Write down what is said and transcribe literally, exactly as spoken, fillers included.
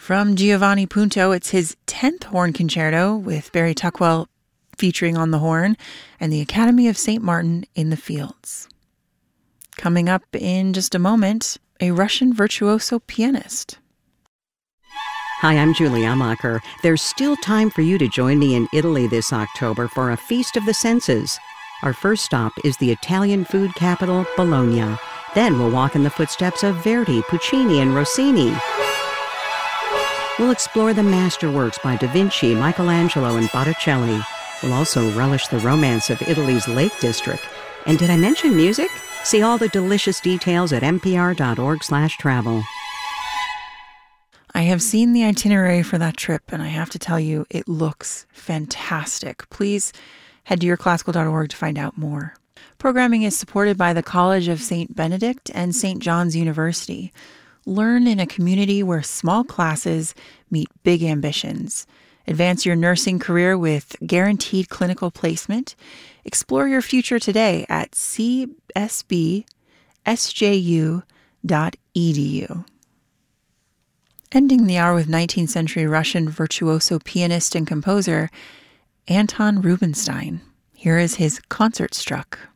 From Giovanni Punto, it's his tenth horn concerto with Barry Tuckwell featuring on the horn and the Academy of Saint Martin in the Fields. Coming up in just a moment, a Russian virtuoso pianist. Hi, I'm Julie Amacher. There's still time for you to join me in Italy this October for a Feast of the Senses. Our first stop is the Italian food capital, Bologna. Then we'll walk in the footsteps of Verdi, Puccini, and Rossini. We'll explore the masterworks by Da Vinci, Michelangelo, and Botticelli. We'll also relish the romance of Italy's Lake District. And did I mention music? See all the delicious details at npr.org slash travel. I have seen the itinerary for that trip, and I have to tell you, it looks fantastic. Please head to your classical dot org to find out more. Programming is supported by the College of Saint Benedict and Saint John's University. Learn in a community where small classes meet big ambitions. Advance your nursing career with guaranteed clinical placement. Explore your future today at c s b s j u dot e d u. Ending the hour with nineteenth century Russian virtuoso pianist and composer Anton Rubinstein. Here is his Concertstruck.